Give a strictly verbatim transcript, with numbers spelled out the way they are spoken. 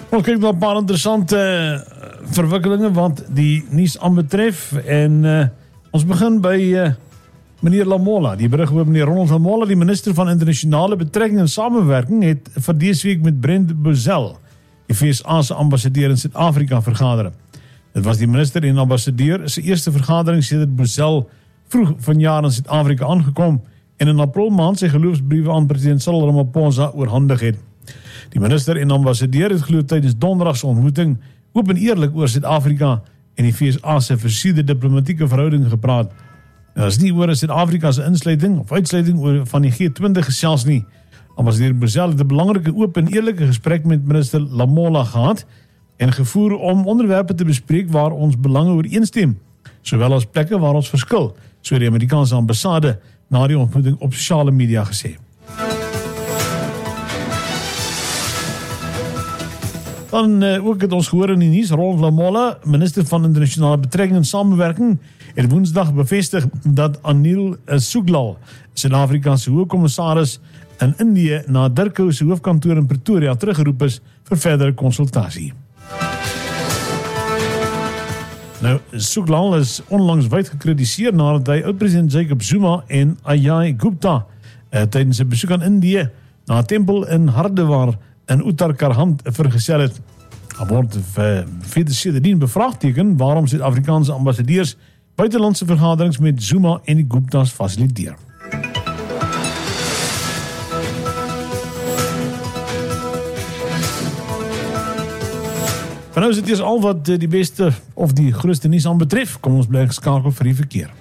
Ons kyk na 'n paar interessante verwikkelinge wat die nuus aanbetref en uh, ons begin by uh, meneer Lamola. Die berig oor meneer Ronald Lamola, die minister van internasionale betrekking en samewerking, het vir dese week met Brent Bozell, die V S A se ambassadeur in Suid-Afrika, vergader. Dit was die minister en ambassadeur se eerste vergadering sedert Bozell vroeg vanjaar in Suid-Afrika aangekom en in April maand sy geloofsbriewe aan president Cyril Ramaphosa oorhandig het. Die minister en ambassadeur het glo tydens donderdag se ontmoeting oop en eerlik oor Suid-Afrika en die V S A se versierde diplomatieke verhoudinge gepraat. Dit is nie oor Suid-Afrika se insluiting of uitsluiting oor van die G twintig gesels nie. Ambassadeur Bozell het 'n belangrike oop en eerlike gesprek met minister Lamola gehad en gevoer om onderwerpe te bespreek waar ons belange ooreenstem, sowel as plekke waar ons verskil, so die Amerikaanse ambassade na die ontmoeting op sosiale media gesê. Dan uh, ook het ons gehoor in die nuus, Ronald Lamola, minister van internasionale betrekking en samewerking, het woensdag bevestig dat Anil Souglal, Suid-Afrikaanse hoofkommissaris in Indië, na Dirko se hoofkantoor in Pretoria teruggeroep is vir verdere konsultasie. Nou, Souglal is onlangs wyd gekritiseer nadat hy oud-president Jacob Zuma en Ajay Gupta uh, tydens 'n besoek aan Indië na 'n tempel in Hardwar in Uttarakhand vergesel het. Daar word verder sedertdien bevraagteken waarom Suid-Afrikaanse ambassadeurs buitelandse vergaderings met Zuma en die Guptas fasiliteer. Van nou is dit eers al wat die beste of die grootste nuus aanbetref. Kom ons bly geskakel vir die verkeer.